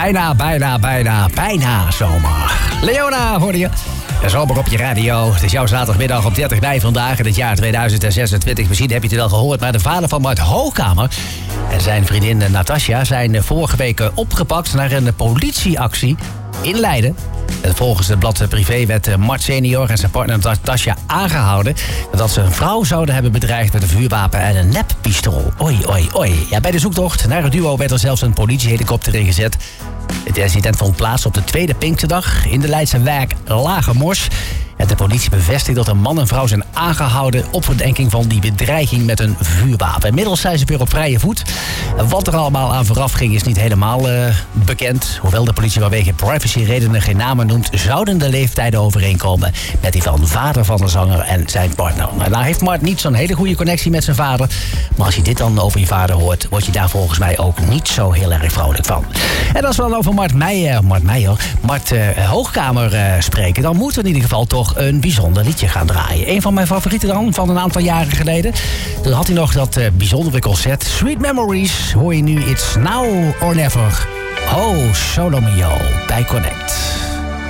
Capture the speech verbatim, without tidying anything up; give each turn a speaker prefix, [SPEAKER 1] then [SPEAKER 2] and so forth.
[SPEAKER 1] Bijna, bijna, bijna, bijna zomer. Leona hoorde je. En zomer op je radio. Het is jouw zaterdagmiddag op dertig mei vandaag in het jaar tweeduizend zesentwintig. Misschien heb je het wel gehoord, maar de vader van Mart Hoogkamer en zijn vriendin Natasja zijn vorige week opgepakt naar een politieactie in Leiden. En volgens het blad Privé werd Mart senior en zijn partner Natasja aangehouden nadat ze een vrouw zouden hebben bedreigd met een vuurwapen en een neppistool. Oei, oei, oei. Ja, bij de zoektocht naar het duo werd er zelfs een politiehelikopter ingezet. Het incident vond plaats op de tweede Pinksterdag in de Leidse wijk Lagermors. En de politie bevestigt dat een man en vrouw zijn aangehouden op verdenking van die bedreiging met een vuurwapen. Inmiddels zijn ze weer op vrije voet. Wat er allemaal aan vooraf ging is niet helemaal uh, bekend. Hoewel de politie vanwege privacyredenen geen namen noemt, zouden de leeftijden overeenkomen met die van vader van de zanger en zijn partner. Nou heeft Mart niet zo'n hele goede connectie met zijn vader. Maar als je dit dan over je vader hoort, word je daar volgens mij ook niet zo heel erg vrolijk van. En als we dan over Mart Meijer, Mart Meijer, Mart uh, Hoogkamer uh, spreken, dan moeten we in ieder geval toch een bijzonder liedje gaan draaien. Een van mijn favorieten dan, van een aantal jaren geleden. Toen had hij nog dat uh, bijzondere concert. Sweet Memories, hoor je nu It's Now or Never. Oh, Solomio bij Connect.